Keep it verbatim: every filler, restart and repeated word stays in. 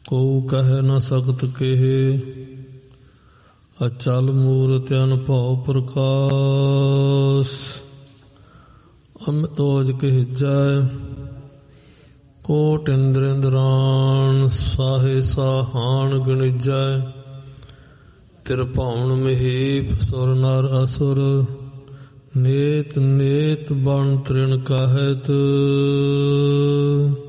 ਕੋ ਕਹਿ ਨ ਸਕਤ ਕੇਹੇ। ਅਚਲ ਮੂਰਤਿ ਅਨਭਉ ਪ੍ਰਕਾਸ਼। ਅਮਿਤ ਓਜ ਕਹਿਜੈ ਕੋਟਿ ਇੰਦ੍ਰ ਇੰਦਰਾਣ। ਸਾਹੇ ਸਾਹਾਣ ਗਣਿਜੈ ਤਿਰਭਉਣ ਮਹੀਪ। ਸੁਰ ਨਰ ਅਸੁਰ ਨੇਤ ਨੇਤ ਬਣ ਤ੍ਰਿਣ ਕਹਿਤ।